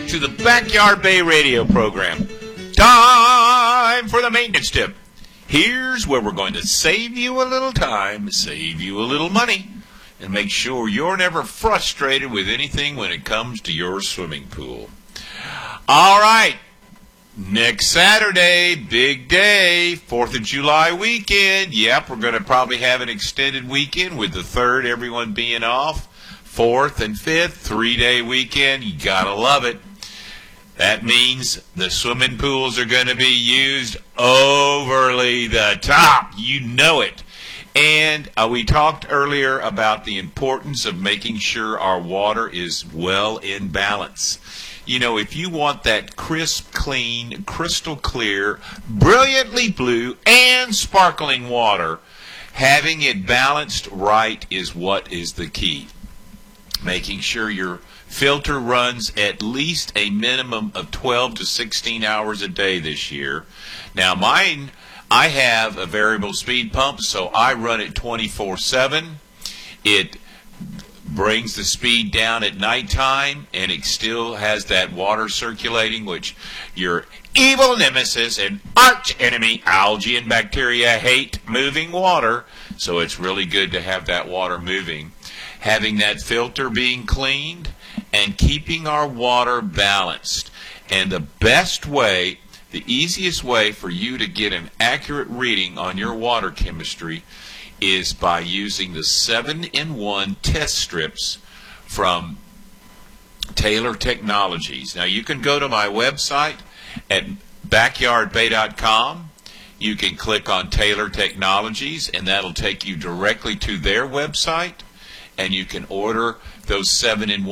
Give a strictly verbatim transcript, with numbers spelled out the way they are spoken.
to the Backyard Bay Radio program. Time for the maintenance tip. Here's where we're going to save you a little time, save you a little money, and make sure you're never frustrated with anything when it comes to your swimming pool. All right. Next Saturday, big day, fourth of July weekend. Yep, we're going to probably have an extended weekend with the third, everyone being off. fourth and fifth, three-day weekend. You got to love it. That means the swimming pools are going to be used overly the top. You know it. And uh, we talked earlier about the importance of making sure our water is well in balance. You know, if you want that crisp, clean, crystal clear, brilliantly blue, and sparkling water, having it balanced right is what is the key. Making sure your filter runs at least a minimum of twelve to sixteen hours a day this year. Now, mine, I have a variable speed pump, so I run it twenty-four seven. It brings the speed down at nighttime, and it still has that water circulating, which your evil nemesis and arch enemy, algae and bacteria, hate moving water. So it's really good to have that water moving. Having that filter being cleaned and keeping our water balanced. And the best way, the easiest way for you to get an accurate reading on your water chemistry is by using the seven in one test strips from Taylor Technologies. Now, you can go to my website at backyard bay dot com. You can click on Taylor Technologies, and that'll take you directly to their website, and you can order those seven in one